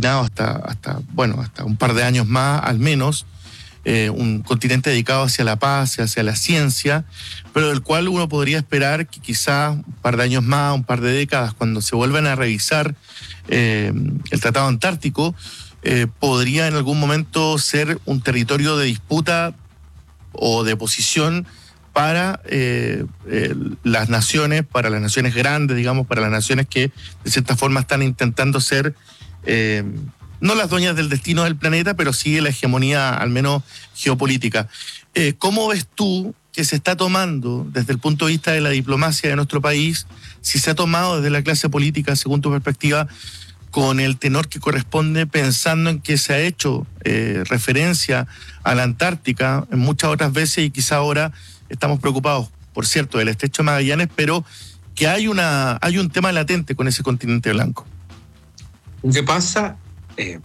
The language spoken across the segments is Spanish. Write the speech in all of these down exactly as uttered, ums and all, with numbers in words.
destinado hasta, hasta, bueno, hasta un par de años más al menos, eh, un continente dedicado hacia la paz, hacia la ciencia, pero del cual uno podría esperar que quizás un par de años más, un par de décadas, cuando se vuelvan a revisar eh, el Tratado Antártico, eh, podría en algún momento ser un territorio de disputa o de posición para eh, eh, las naciones, para las naciones grandes, digamos, para las naciones que de cierta forma están intentando ser, eh, no las dueñas del destino del planeta, pero sí la hegemonía, al menos geopolítica. Eh, ¿Cómo ves tú que se está tomando desde el punto de vista de la diplomacia de nuestro país, si se ha tomado desde la clase política, según tu perspectiva, con el tenor que corresponde, pensando en que se ha hecho eh, referencia a la Antártica en muchas otras veces y quizá ahora estamos preocupados, por cierto, del estrecho de Magallanes, pero que hay una hay un tema latente con ese continente blanco? ¿Qué pasa, eh,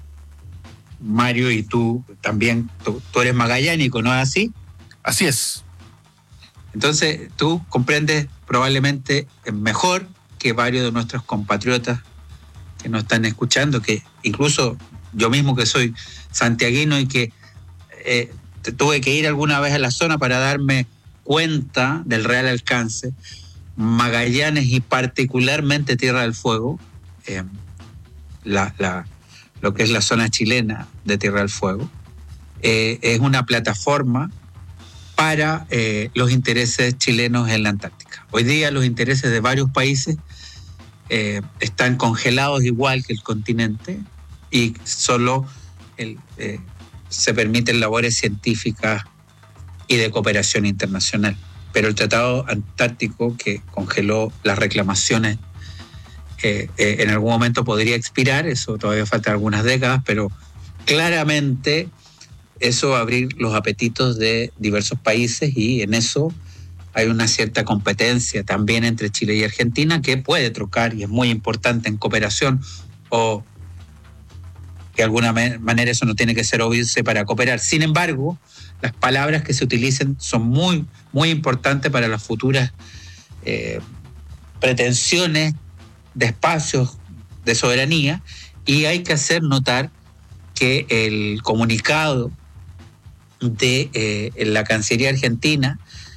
Mario, y tú también, tú, tú eres magallánico, ¿no es así? Así es. Entonces, tú comprendes probablemente mejor que varios de nuestros compatriotas que nos están escuchando, que incluso yo mismo que soy santiaguino y que eh, tuve que ir alguna vez a la zona para darme cuenta del real alcance, Magallanes y particularmente Tierra del Fuego, eh, la, la, lo que es la zona chilena de Tierra del Fuego, eh, es una plataforma para eh, los intereses chilenos en la Antártica. Hoy día los intereses de varios países eh, están congelados igual que el continente y solo el, eh, se permiten labores científicas y de cooperación internacional. Pero el Tratado Antártico, que congeló las reclamaciones, eh, eh, en algún momento podría expirar, eso todavía falta algunas décadas, pero claramente eso va a abrir los apetitos de diversos países y en eso hay una cierta competencia también entre Chile y Argentina que puede trocar y es muy importante en cooperación, o de alguna manera eso no tiene que ser obvio para cooperar. Sin embargo, las palabras que se utilicen son muy, muy importantes para las futuras eh, pretensiones de espacios de soberanía, y hay que hacer notar que el comunicado de eh, la Cancillería Argentina,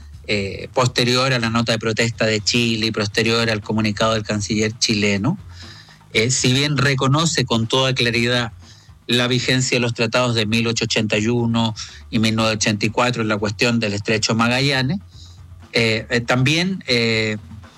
eh, posterior a la nota de protesta de Chile y posterior al comunicado del canciller chileno, eh, si bien reconoce con toda claridad la vigencia de los tratados de mil ochocientos ochenta y uno y mil novecientos ochenta y cuatro en la cuestión del estrecho de Magallanes, eh, eh, también eh,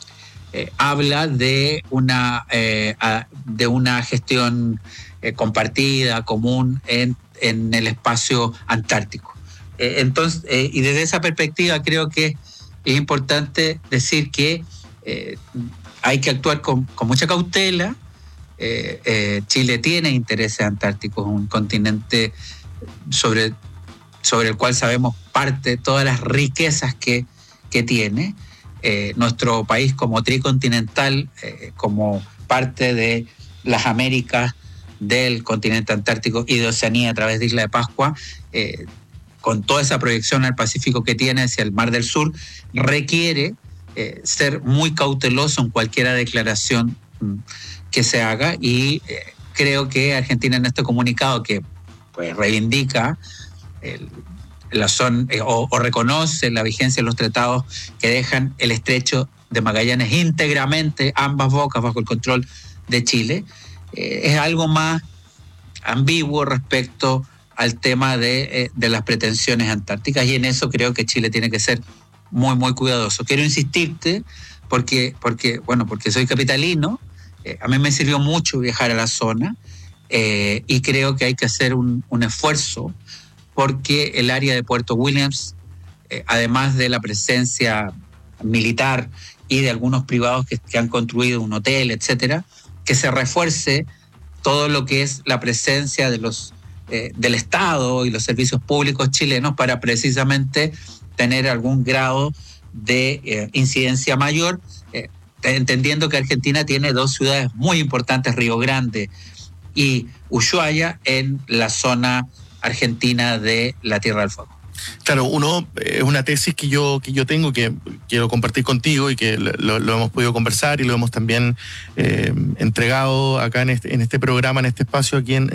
eh, habla de una, eh, a, de una gestión eh, compartida, común en, en el espacio antártico. Eh, entonces, eh, y desde esa perspectiva creo que es importante decir que eh, hay que actuar con, con mucha cautela. Eh, eh, Chile tiene intereses antárticos, un continente sobre, sobre el cual sabemos parte, todas las riquezas que, que tiene. Eh, nuestro país como tricontinental, eh, como parte de las Américas, del continente antártico y de Oceanía a través de Isla de Pascua, eh, con toda esa proyección al Pacífico que tiene hacia el Mar del Sur, requiere eh, ser muy cauteloso en cualquier declaración mm, que se haga, y eh, creo que Argentina en este comunicado que pues reivindica el, la zona eh, o, o reconoce la vigencia de los tratados que dejan el estrecho de Magallanes íntegramente, ambas bocas bajo el control de Chile, eh, es algo más ambiguo respecto al tema de, eh, de las pretensiones antárticas, y en eso creo que Chile tiene que ser muy, muy cuidadoso. Quiero insistirte porque, porque, bueno, porque soy capitalino. Eh, a mí me sirvió mucho viajar a la zona eh, y creo que hay que hacer un, un esfuerzo porque el área de Puerto Williams, eh, además de la presencia militar y de algunos privados que, que han construido un hotel, etcétera, que se refuerce todo lo que es la presencia de los, eh, del Estado y los servicios públicos chilenos para precisamente tener algún grado de eh, incidencia mayor, eh, entendiendo que Argentina tiene dos ciudades muy importantes, Río Grande y Ushuaia, en la zona argentina de la Tierra del Fuego. Claro, uno es eh, una tesis que yo que yo tengo, que quiero compartir contigo y que lo, lo hemos podido conversar y lo hemos también eh, entregado acá en este, en este programa, en este espacio aquí en